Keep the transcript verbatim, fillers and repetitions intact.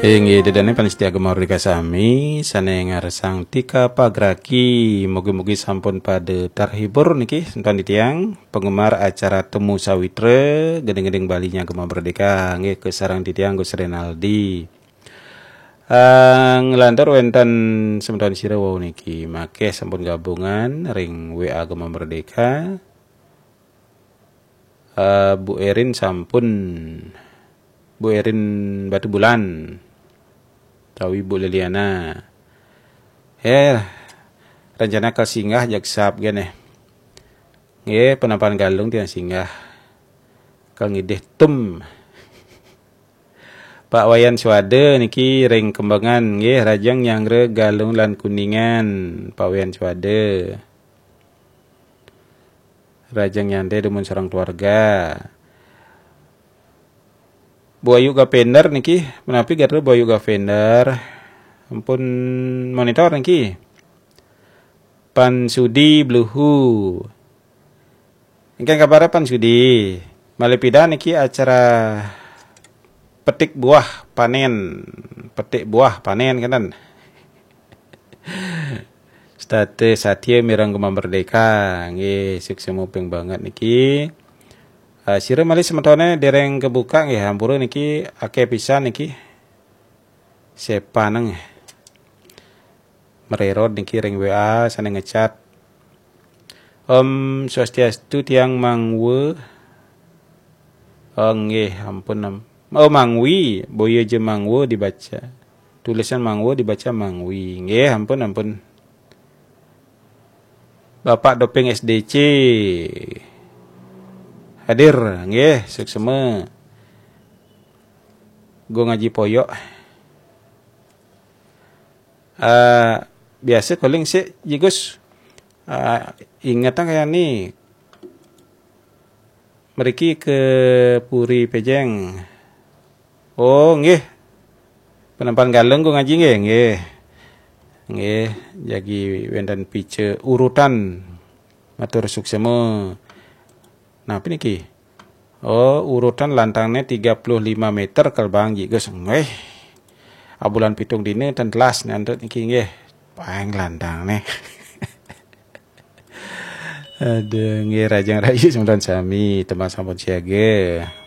Ingi dedane panitia Mardika sami sane ngaresang tika pagraki mugi-mugi sampun pada terhibur niki senton ditiang penggemar acara Temu Sawitra gedeng-gedeng Balinya Gema Merdeka nggih kesarang ditiang Gus Renaldi. Uh, ngelantar wenten sementon sira wau niki make sampun gabungan ring W A Gema Merdeka. Uh, Bu Erin sampun Bu Erin Batu Bulan tawi Bu Liliana eh rencana ke singgah jaksap gene nggih penampalan galung tiang singgah kal ngideh tum Pak Wayan Swade niki ring kembangan nggih rajang nyangre galung lan kuningan Pak Wayan Swade rajang nyande demun sareng keluarga Bu Ayu Gavender niki menapi garda Bu Ayu Gavender ampun monitor niki Pan Sudi Bluhu ingkang kabar Pan Sudi Malepida niki acara petik buah panen petik buah panen kanan state Satya Mirang Gema Merdeka nggih suksemu ping banget niki. Uh, sira malih sementone dereng kebuka nggih hampura niki akeh pisan niki sepaneng mererod niki ring W A sane ngecat Om Swastiastu tiang mangwe oh nggih ampun oh mangwi boyo je mangwe dibaca tulisan mangwe dibaca mangwi nggih ampun ampun Bapak Doping S D C hadir nggih suksema go ngaji poyok uh, biasa calling sih jigus uh, ingatan kayak nih meriki ke Puri Pejeng oh nggih penampalan galeng go ngaji nggih nggih nggih jagi wendan pice urutan matur suksema. Nah, apa niki? Oh, urutan lantangnya tiga puluh lima meter kalbang jigus. Nggih. Abulan pitung dine dan telas nanti niki nggih. Paeng lantang nih. Aduh, nggih rajang rayu sembilan sami teman sampun siaga.